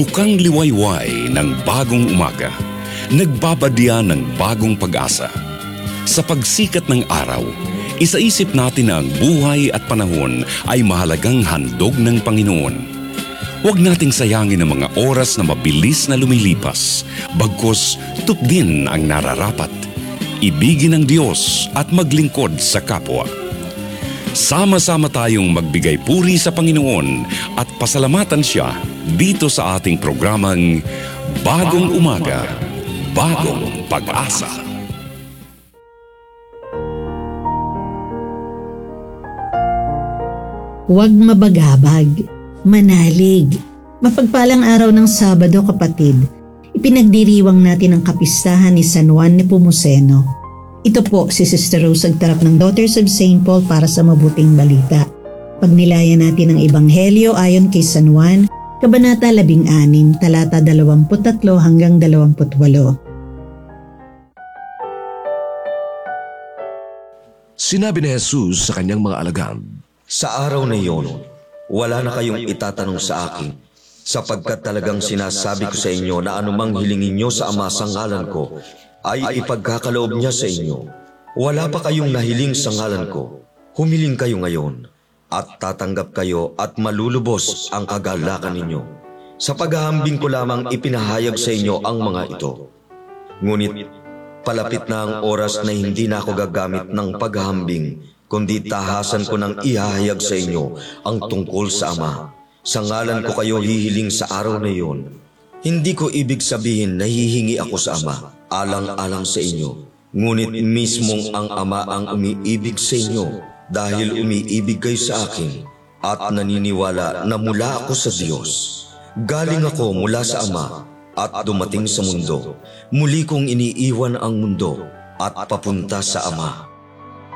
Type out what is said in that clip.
Bukang liwayway ng bagong umaga, nagbabadya ng bagong pag-asa. Sa pagsikat ng araw, isaisip natin na ang buhay at panahon ay mahalagang handog ng Panginoon. Huwag nating sayangin ang mga oras na mabilis na lumilipas, bagkus tupdin ang nararapat. Ibigin ang Diyos at maglingkod sa kapwa. Sama-sama tayong magbigay puri sa Panginoon at pasalamatan Siya dito sa ating programang Bagong Umaga, Bagong Pag-asa. Huwag mabagabag, manalig. Mapagpalang araw ng Sabado, kapatid. Ipinagdiriwang natin ang kapistahan ni San Juan Nepomuceno. Ito po si Sister Rose Agtarap ng Daughters of St. Paul para sa mabuting balita. Pagnilayan natin ang Ebanghelyo ayon kay San Juan, Kabanata 16, talata 23 hanggang 28. Sinabi ni Jesus sa kanyang mga alagad, Sa araw na iyon, wala na kayong itatanong sa akin, sapagkat talagang sinasabi ko sa inyo na anumang hilingin nyo sa Ama sa ngalan ko, ay ipagkakaloob niya sa inyo. Wala pa kayong nahiling sa ngalan ko, humiling kayo ngayon, at tatanggap kayo at malulubos ang kagalakan ninyo. Sa paghahambing ko lamang ipinahayag sa inyo ang mga ito. Ngunit palapit na ang oras na hindi na ako gagamit ng paghahambing, kundi tahasan ko nang ihahayag sa inyo ang tungkol sa Ama. Sa ngalan ko kayo hihiling sa araw na iyon. Hindi ko ibig sabihin na hihingi ako sa Ama, alang-alang sa inyo. Ngunit mismong ang Ama ang umiibig sa inyo dahil umiibig kayo sa akin at naniniwala na mula ako sa Diyos. Galing ako mula sa Ama at dumating sa mundo. Muli kong iniiwan ang mundo at papunta sa Ama.